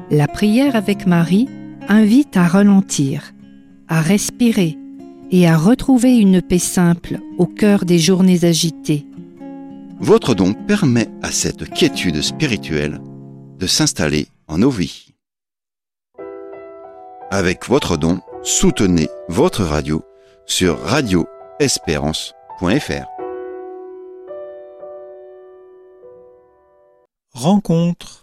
La prière avec Marie invite à ralentir, à respirer et à retrouver une paix simple au cœur des journées agitées. Votre don permet à cette quiétude spirituelle de s'installer en nos vies. Avec votre don, soutenez votre radio sur radioespérance.fr. Rencontre.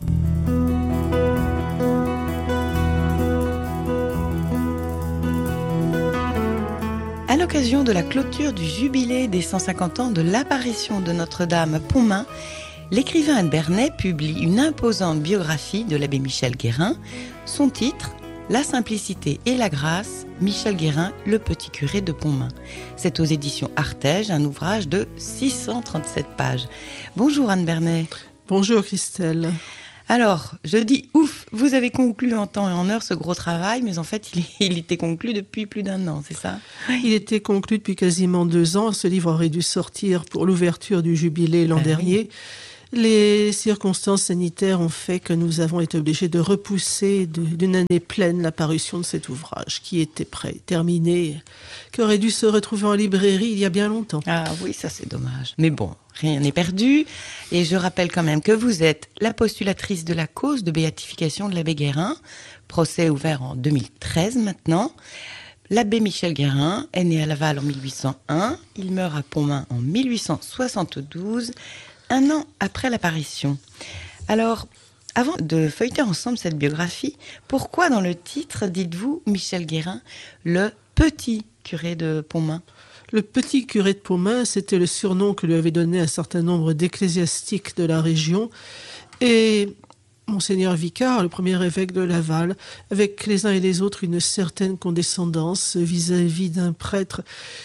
À l'occasion de la clôture du jubilé des 150 ans de l'apparition de Notre-Dame à Pontmain, l'écrivain Anne Bernet publie une imposante biographie de l'abbé Michel Guérin. Son titre, La simplicité et la grâce, Michel Guérin, le petit curé de Pontmain. C'est aux éditions Artege, un ouvrage de 637 pages. Bonjour Anne Bernet. Bonjour Christelle. Alors, je dis ouf, vous avez conclu en temps et en heure ce gros travail, mais en fait, il était conclu depuis plus d'1 an, c'est ça ? Il était conclu depuis quasiment 2 ans. Ce livre aurait dû sortir pour l'ouverture du jubilé l'an dernier. Oui. Les circonstances sanitaires ont fait que nous avons été obligés de repousser d'une année pleine la parution de cet ouvrage qui était prêt, terminé, qui aurait dû se retrouver en librairie il y a bien longtemps. Ah oui, ça c'est dommage. Mais bon, rien n'est perdu. Et je rappelle quand même que vous êtes la postulatrice de la cause de béatification de l'abbé Guérin, procès ouvert en 2013 maintenant. L'abbé Michel Guérin est né à Laval en 1801, il meurt à Pontmain en 1872, 1 an après l'apparition. Alors, avant de feuilleter ensemble cette biographie, pourquoi dans le titre dites-vous Michel Guérin, le petit curé de Pontmain ? Le petit curé de Pontmain, c'était le surnom que lui avait donné un certain nombre d'ecclésiastiques de la région. Et Monseigneur Vicard, le premier évêque de Laval, avec les uns et les autres une certaine condescendance vis-à-vis d'un prêtre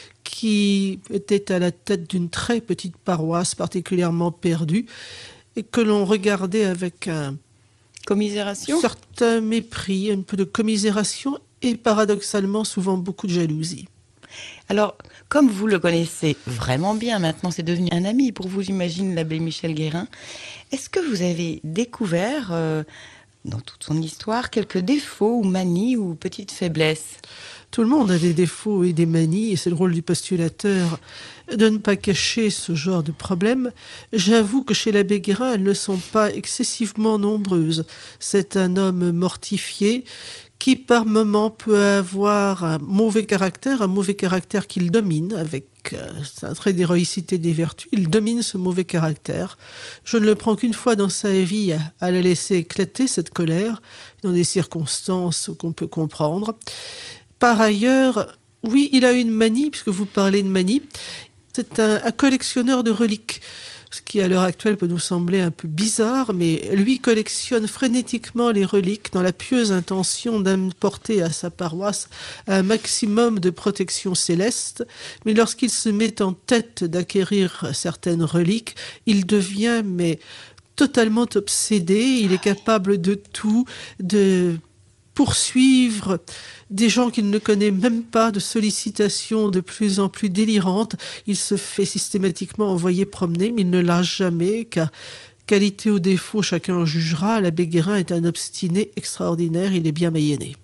qui était à la tête d'une très petite paroisse particulièrement perdue et que l'on regardait avec un commisération, certain mépris, un peu de commisération et paradoxalement souvent beaucoup de jalousie. Alors, comme vous le connaissez vraiment bien, maintenant c'est devenu un ami pour vous, j'imagine, l'abbé Michel Guérin, est-ce que vous avez découvert, dans toute son histoire, quelques défauts ou manies ou petites faiblesses ? Tout le monde a des défauts et des manies, et c'est le rôle du postulateur de ne pas cacher ce genre de problème. J'avoue que chez l'abbé Guérin, elles ne sont pas excessivement nombreuses. C'est un homme mortifié qui, par moments, peut avoir un mauvais caractère qu'il domine avec un trait d'héroïcité des vertus. Il domine ce mauvais caractère. Je ne le prends qu'une fois dans sa vie à la laisser éclater, cette colère, dans des circonstances qu'on peut comprendre. Par ailleurs, oui, il a une manie, puisque vous parlez de manie. C'est un collectionneur de reliques, ce qui à l'heure actuelle peut nous sembler un peu bizarre, mais lui collectionne frénétiquement les reliques dans la pieuse intention d'apporter à sa paroisse un maximum de protection céleste. Mais lorsqu'il se met en tête d'acquérir certaines reliques, il devient totalement obsédé. Il est capable de tout, de poursuivre des gens qu'il ne connaît même pas, de sollicitations de plus en plus délirantes. Il se fait systématiquement envoyer promener, mais il ne lâche jamais, car qualité ou défaut, chacun en jugera. L'abbé Guérin est un obstiné extraordinaire, il est bien mayonné.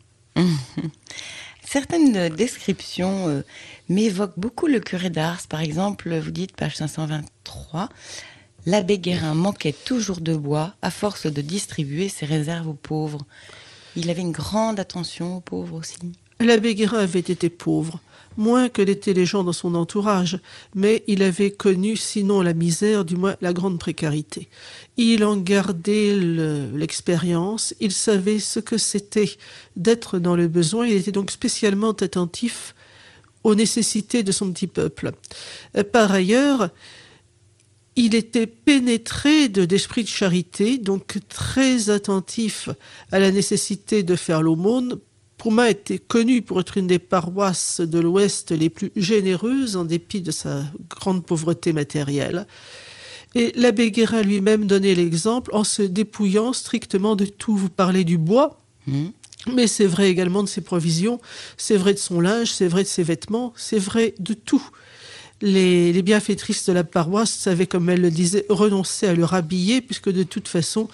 Certaines descriptions m'évoquent beaucoup le curé d'Ars. Par exemple, vous dites, page 523, l'abbé Guérin manquait toujours de bois à force de distribuer ses réserves aux pauvres. Il avait une grande attention aux pauvres aussi. L'abbé Guérin avait été pauvre, moins que l'étaient les gens dans son entourage, mais il avait connu, sinon la misère, du moins la grande précarité. Il en gardait l'expérience, il savait ce que c'était d'être dans le besoin, il était donc spécialement attentif aux nécessités de son petit peuple. Par ailleurs, il était pénétré d'esprit de charité, donc très attentif à la nécessité de faire l'aumône. Pontmain était connu pour être une des paroisses de l'Ouest les plus généreuses, en dépit de sa grande pauvreté matérielle. Et l'abbé Guérin lui-même donnait l'exemple en se dépouillant strictement de tout. Vous parlez du bois, mais c'est vrai également de ses provisions, c'est vrai de son linge, c'est vrai de ses vêtements, c'est vrai de tout. Les bienfaitrices de la paroisse savaient, comme elle le disait, renoncer à le rhabiller, puisque de toute façon,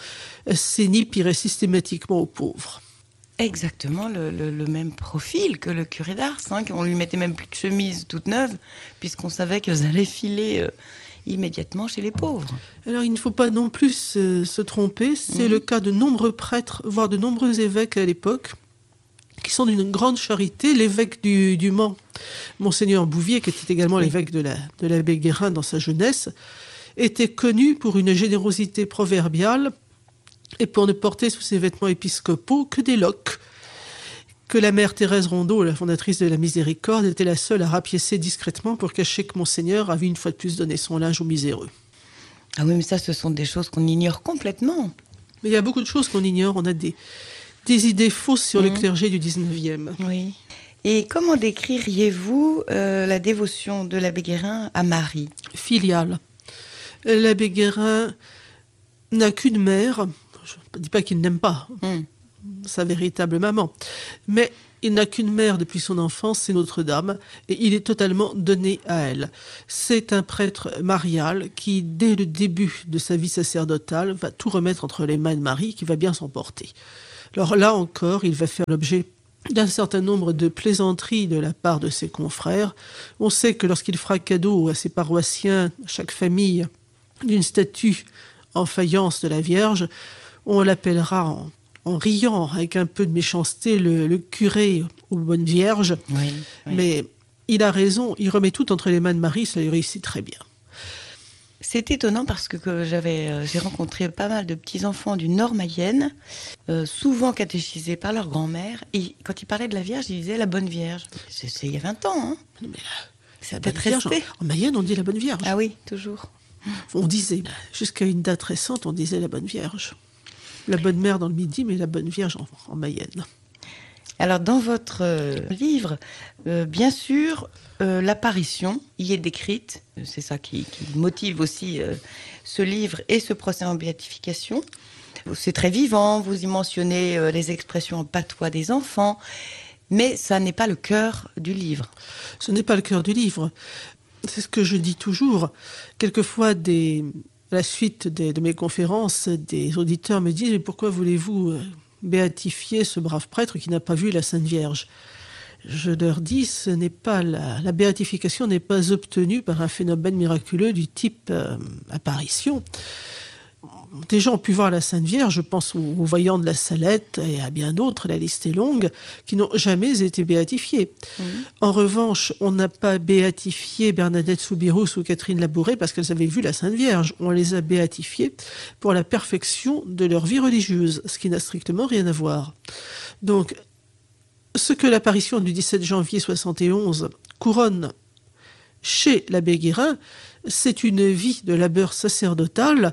s'énipirait systématiquement aux pauvres. Exactement le même profil que le curé d'Ars. On lui mettait même plus de chemise toute neuve, puisqu'on savait qu'elles allaient filer immédiatement chez les pauvres. Alors il ne faut pas non plus se tromper, c'est le cas de nombreux prêtres, voire de nombreux évêques à l'époque, qui sont d'une grande charité. L'évêque du Mans, Monseigneur Bouvier, qui était également l'évêque de l'abbé Guérin dans sa jeunesse, était connu pour une générosité proverbiale et pour ne porter sous ses vêtements épiscopaux que des loques, que la mère Thérèse Rondeau, la fondatrice de la Miséricorde, était la seule à rapiécer discrètement pour cacher que Monseigneur avait une fois de plus donné son linge aux miséreux. Ah oui, mais ça, ce sont des choses qu'on ignore complètement. Mais il y a beaucoup de choses qu'on ignore. On a des idées fausses sur le clergé du 19e. Oui. Et comment décririez-vous la dévotion de l'abbé Guérin à Marie ? Filiale. L'abbé Guérin n'a qu'une mère. Je ne dis pas qu'il n'aime pas sa véritable maman, mais il n'a qu'une mère depuis son enfance, c'est Notre-Dame, et il est totalement donné à elle. C'est un prêtre marial qui, dès le début de sa vie sacerdotale, va tout remettre entre les mains de Marie, qui va bien s'en porter. Alors là encore, il va faire l'objet d'un certain nombre de plaisanteries de la part de ses confrères. On sait que lorsqu'il fera cadeau à ses paroissiens, à chaque famille, d'une statue en faïence de la Vierge, on l'appellera en riant, avec un peu de méchanceté, le curé aux bonnes vierges. Oui. Mais il a raison, il remet tout entre les mains de Marie, ça lui réussit très bien. C'est étonnant parce que j'ai rencontré pas mal de petits-enfants du Nord Mayenne, souvent catéchisés par leur grand-mère, et quand ils parlaient de la Vierge, ils disaient la Bonne Vierge. C'est il y a 20 ans, hein. Mais Ça la peut Bonne être Vierge, resté. en Mayenne, on dit la Bonne Vierge. Ah oui, toujours. On disait, jusqu'à une date récente, on disait la Bonne Vierge. La Bonne Mère dans le Midi, mais la Bonne Vierge en Mayenne. Alors, dans votre livre, bien sûr, l'apparition y est décrite. C'est ça qui motive aussi ce livre et ce procès en béatification. C'est très vivant, vous y mentionnez les expressions en patois des enfants, mais ça n'est pas le cœur du livre. Ce n'est pas le cœur du livre. C'est ce que je dis toujours. Quelquefois, à la suite de mes conférences, des auditeurs me disent « Mais pourquoi voulez-vous béatifier ce brave prêtre qui n'a pas vu la Sainte Vierge ?» Je leur dis, ce n'est pas la béatification n'est pas obtenue par un phénomène miraculeux du type apparition. Des gens ont pu voir la Sainte Vierge, je pense aux voyants de la Salette et à bien d'autres, la liste est longue, qui n'ont jamais été béatifiés. En revanche, on n'a pas béatifié Bernadette Soubirous ou Catherine Labouré parce qu'elles avaient vu la Sainte Vierge. On les a béatifiées pour la perfection de leur vie religieuse, ce qui n'a strictement rien à voir. Donc, ce que l'apparition du 17 janvier 71 couronne chez l'abbé Guérin, c'est une vie de labeur sacerdotal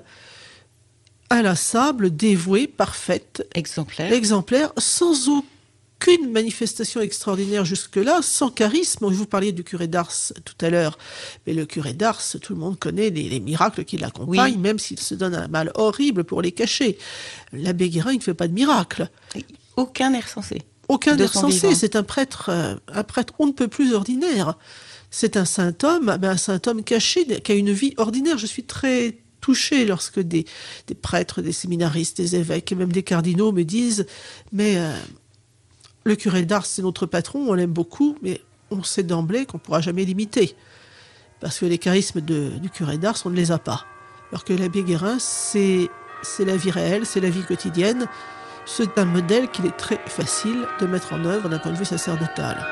inlassable, dévouée, parfaite, exemplaire, sans aucune manifestation extraordinaire jusque-là, sans charisme. Vous parliez du curé d'Ars tout à l'heure, mais le curé d'Ars, tout le monde connaît les miracles qui l'accompagnent, même s'il se donne un mal horrible pour les cacher. L'abbé Guérin, il ne fait pas de miracles. Aucun n'est recensé. Aucun n'est recensé, c'est un prêtre on ne peut plus ordinaire. C'est un saint homme, mais un saint homme caché, qui a une vie ordinaire. Je suis très touché lorsque des prêtres, des séminaristes, des évêques et même des cardinaux me disent « Mais le curé d'Ars, c'est notre patron, on l'aime beaucoup, mais on sait d'emblée qu'on ne pourra jamais l'imiter. Parce que les charismes du curé d'Ars, on ne les a pas. Alors que l'abbé Guérin, c'est la vie réelle, c'est la vie quotidienne. C'est un modèle qu'il est très facile de mettre en œuvre d'un point de vue sacerdotal.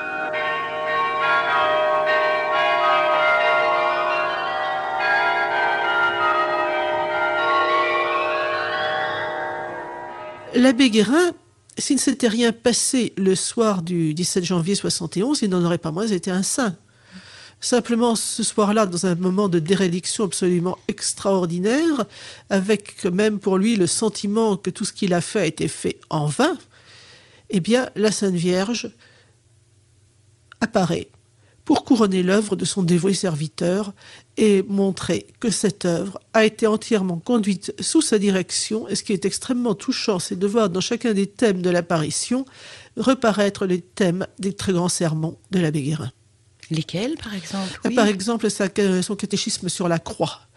L'abbé Guérin, s'il ne s'était rien passé le soir du 17 janvier 71, il n'en aurait pas moins été un saint. Simplement, ce soir-là, dans un moment de déréliction absolument extraordinaire, avec même pour lui le sentiment que tout ce qu'il a fait a été fait en vain, eh bien, la Sainte Vierge apparaît pour couronner l'œuvre de son dévoué serviteur et montrer que cette œuvre a été entièrement conduite sous sa direction. Et ce qui est extrêmement touchant, c'est de voir dans chacun des thèmes de l'apparition reparaître les thèmes des très grands sermons de l'abbé Guérin. Lesquels, par exemple? Par exemple, son catéchisme sur la croix.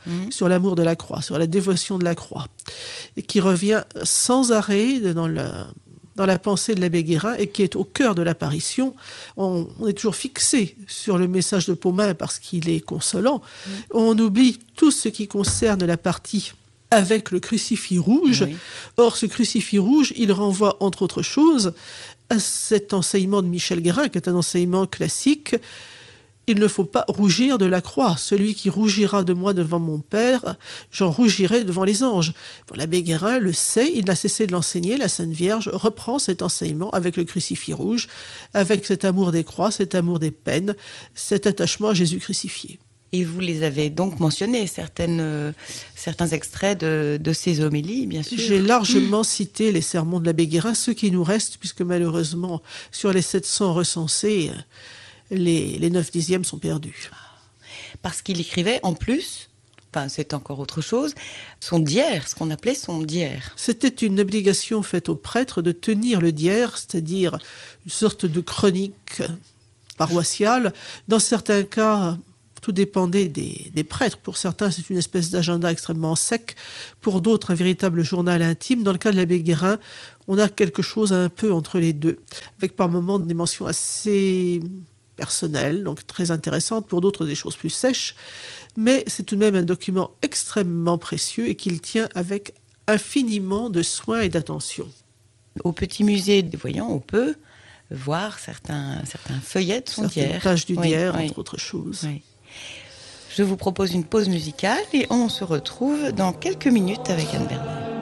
sur l'amour de la croix, sur la dévotion de la croix, et qui revient sans arrêt dans la pensée de l'abbé Guérin et qui est au cœur de l'apparition. On est toujours fixé sur le message de Paumin parce qu'il est consolant. On oublie tout ce qui concerne la partie avec le crucifix rouge. Oui. Or, ce crucifix rouge, il renvoie, entre autres choses, à cet enseignement de Michel Guérin, qui est un enseignement classique. Il ne faut pas rougir de la croix. Celui qui rougira de moi devant mon Père, j'en rougirai devant les anges. Bon, l'abbé Guérin le sait, il n'a cessé de l'enseigner. La Sainte Vierge reprend cet enseignement avec le crucifix rouge, avec cet amour des croix, cet amour des peines, cet attachement à Jésus crucifié. Et vous les avez donc mentionnés, certains extraits de ces homélies, bien sûr. J'ai largement cité les sermons de l'abbé Guérin, ceux qui nous restent, puisque malheureusement, sur les 700 recensés, les 9/10 sont perdus. Parce qu'il écrivait en plus, enfin c'est encore autre chose, son dière, ce qu'on appelait son dière. C'était une obligation faite aux prêtres de tenir le dière, c'est-à-dire une sorte de chronique paroissiale. Dans certains cas, tout dépendait des prêtres. Pour certains, c'est une espèce d'agenda extrêmement sec. Pour d'autres, un véritable journal intime. Dans le cas de l'abbé Guérin, on a quelque chose un peu entre les deux, avec par moments des mentions assez personnelles, donc très intéressantes, pour d'autres des choses plus sèches. Mais c'est tout de même un document extrêmement précieux et qu'il tient avec infiniment de soin et d'attention. Au Petit Musée des Voyants, on peut voir certains feuillets de son dière. Certaines pages du dière, entre autres choses. Oui. Je vous propose une pause musicale et on se retrouve dans quelques minutes avec Anne Bernard.